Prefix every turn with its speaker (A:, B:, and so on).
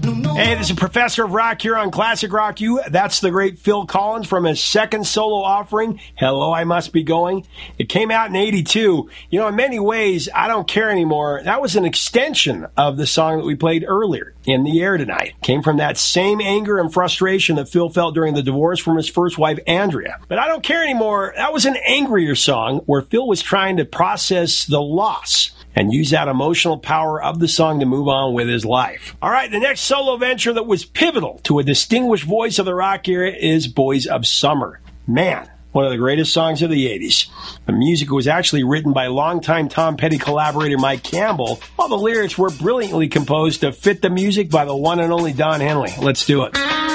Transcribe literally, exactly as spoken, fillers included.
A: Hey, this is Professor of Rock here on Classic Rock U. That's the great Phil Collins from his second solo offering, Hello, I Must Be Going. It came out in eighty-two. You know, in many ways, I Don't Care Anymore, that was an extension of the song that we played earlier, In the Air Tonight. Came from that same anger and frustration that Phil felt during the divorce from his first wife, Andrea. But I Don't Care Anymore, that was an angrier song where Phil was trying to process the loss and use that emotional power of the song to move on with his life. All right, the next solo venture that was pivotal to a distinguished voice of the rock era is Boys of Summer. Man, one of the greatest songs of the eighties. The music was actually written by longtime Tom Petty collaborator Mike Campbell, while the lyrics were brilliantly composed to fit the music by the one and only Don Henley. Let's do it.